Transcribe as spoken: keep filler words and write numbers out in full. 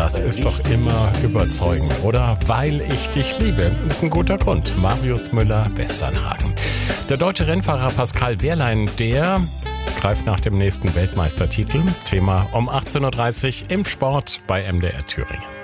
Das ist doch immer überzeugend, oder? Weil ich dich liebe. Das ist ein guter Grund. Marius Müller, Westernhagen. Der deutsche Rennfahrer Pascal Wehrlein, der greift nach dem nächsten Weltmeistertitel. Thema um achtzehn Uhr dreißig im Sport bei M D R Thüringen.